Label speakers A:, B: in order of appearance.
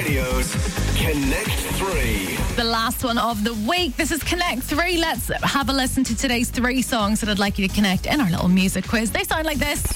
A: Radio's Connect 3.
B: The last one of the week. This is Connect 3. Let's have a listen to today's 3 songs that I'd like you to connect in our little music quiz. They sound like this.